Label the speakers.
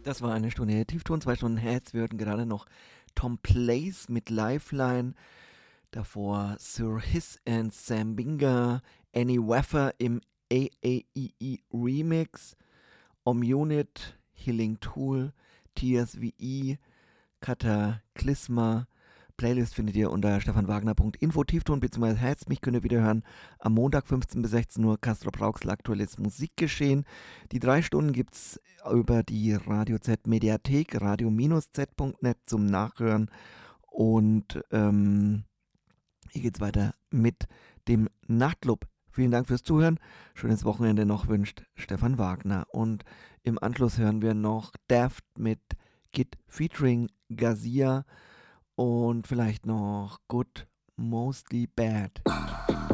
Speaker 1: Das war eine Stunde Tiefton, 2 Stunden Heads. Wir hörten gerade noch Tom Place mit Lifeline. Davor Sir Hiss and Sambinga, Annie Waffer im AAEE Remix, Omunit, Healing Tool, TSVE, Cataclysma. Playlist findet ihr unter stefanwagner.info. Tiefton bzw. Heads. Mich könnt ihr wieder hören am Montag 15 bis 16 Uhr. Castro Brauxel, aktuelles Musikgeschehen. Die 3 Stunden gibt es über die Radio Z Mediathek, radio-z.net zum Nachhören. Und hier geht's weiter mit dem Nachtclub. Vielen Dank fürs Zuhören. Schönes Wochenende noch wünscht Stefan Wagner. Und im Anschluss hören wir noch Daft mit Git featuring Gazia und vielleicht noch Good, Mostly Bad.